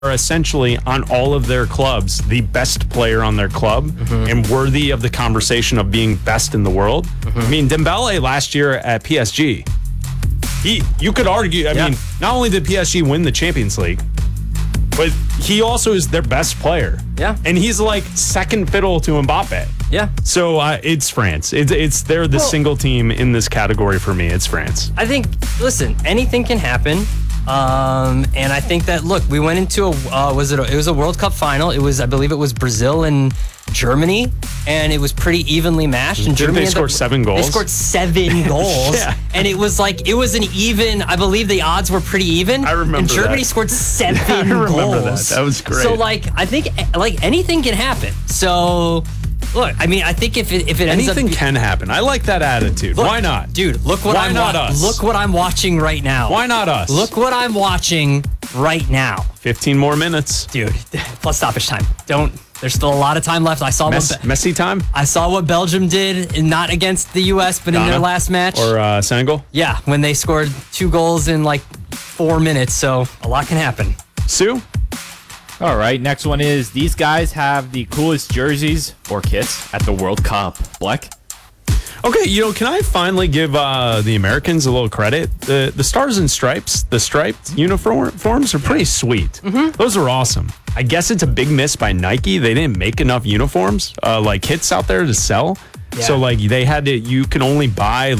are essentially on all of their clubs the best player on their club and worthy of the conversation of being best in the world. I mean, Dembele last year at PSG, you could argue, I mean, not only did PSG win the Champions League, but he also is their best player. Yeah. And he's like second fiddle to Mbappe. Yeah. So it's France. They're the single team in this category for me. It's France. I think, listen, anything can happen. And I think that, look, we went into it was a World Cup final. I believe it was Brazil and Germany, and it was pretty evenly matched. And Germany scored 7 goals. They scored 7 goals. Yeah. And it was an even, I believe the odds were pretty even. I remember And Germany that. scored 7 goals. I remember that. That was great. So, I think, anything can happen. So, look, I mean, I think if it ends Anything up... can happen. I like that attitude. Look, Why not? Dude, look what Look what I'm watching right now. Why not us? Look what I'm watching right now. 15 more minutes. Dude, plus stoppage time. There's still a lot of time left. I saw Messi time? I saw what Belgium did, and not against the U.S., but in their last match. Or Senegal? Yeah, when they scored 2 goals in 4 minutes, so a lot can happen. Sue? All right, next one is these guys have the coolest jerseys or kits at the World Cup. Bleck? Okay, can I finally give the Americans a little credit? The Stars and Stripes, the striped uniforms are pretty sweet. Those are awesome. I guess it's a big miss by Nike. They didn't make enough uniforms, kits out there to sell. Yeah. So they had to. You can only buy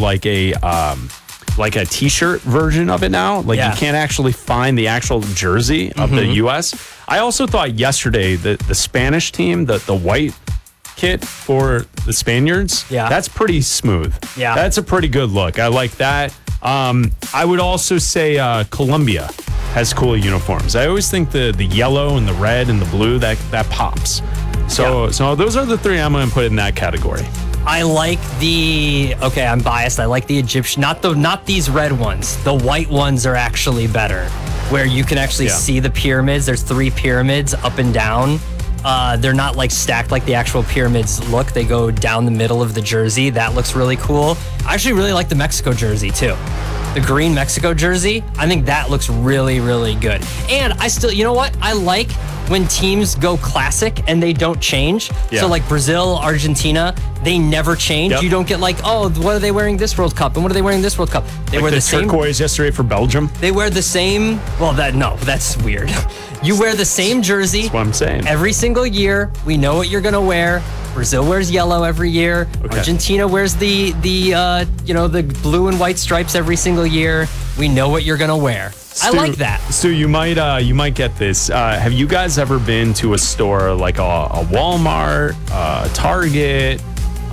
a T-shirt version of it now. You can't actually find the actual jersey of the U.S. I also thought yesterday that the Spanish team, the white kit for the Spaniards, that's pretty smooth. Yeah. That's a pretty good look. I like that. I would also say Colombia has cool uniforms. I always think the yellow and the red and the blue, that pops. So those are the 3 I'm going to put in that category. I like I'm biased. I like the Egyptian, not these red ones. The white ones are actually better, where you can actually see the pyramids. There's 3 pyramids up and down. They're not stacked like the actual pyramids look. They go down the middle of the jersey. That looks really cool. I actually really like the Mexico jersey too. The green Mexico jersey, I think that looks really, really good. And I still, you know what? I like when teams go classic and they don't change. Yeah. So Brazil, Argentina, they never change. Yep. You don't get what are they wearing this World Cup? And what are they wearing this World Cup? They wear the same. Turquoise yesterday for Belgium. They wear the same. Well, that's weird. You wear the same jersey. That's what I'm saying. Every single year. We know what you're going to wear. Brazil wears yellow every year. Okay. Argentina wears the blue and white stripes every single year. We know what you're going to wear. Stu, I like that. Stu, you might get this. Have you guys ever been to a store like a Walmart, Target,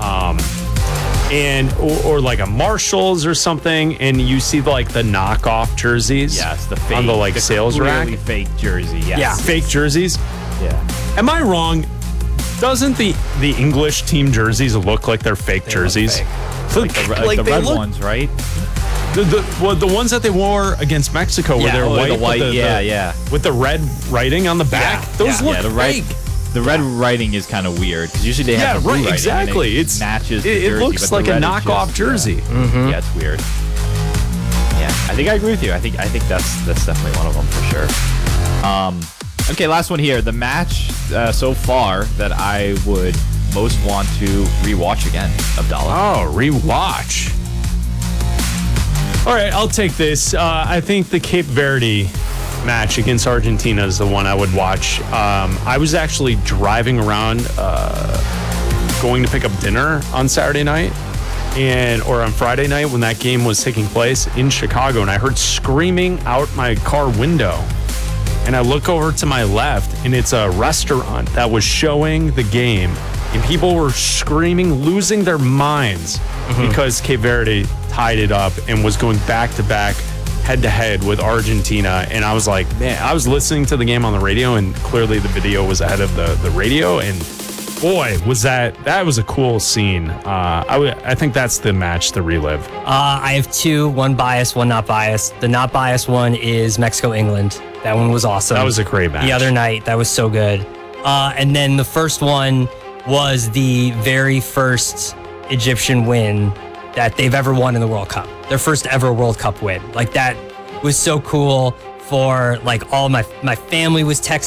or a Marshalls or something, and you see the knockoff jerseys? Yes, the fake on the sales rack. Fake jersey. Yes. Yeah, fake jerseys. Yeah. Am I wrong? Doesn't the English team jerseys look like they're fake jerseys? Like the red ones, right? The ones that they wore against Mexico, where they're white, the white, with the red writing on the back. Those look fake. The red writing is kind of weird because usually they have the blue writing. Exactly. It matches. The it jersey, looks like a knockoff jersey. Yeah, it's weird. Yeah, I think I agree with you. I think that's definitely one of them for sure. Okay, last one here. The match so far that I would most want to rewatch again, Abdallah. Oh, rewatch. All right, I'll take this. I think the Cape Verde match against Argentina is the one I would watch. I was actually driving around going to pick up dinner on Saturday night or on Friday night when that game was taking place in Chicago, and I heard screaming out my car window. And I look over to my left, and it's a restaurant that was showing the game, and people were screaming, losing their minds because Cape Verde tied it up and was going back-to-back, head-to-head with Argentina. And I was like, man, I was listening to the game on the radio, and clearly the video was ahead of the radio. And boy, that was a cool scene. I think that's the match to relive. I have 2, one biased, one not biased. The not biased one is Mexico-England. That one was awesome. That was a great match. The other night, that was so good. And then the first one was the very first Egyptian win that they've ever won in the World Cup. Their first ever World Cup win. That was so cool. for like all my family was texting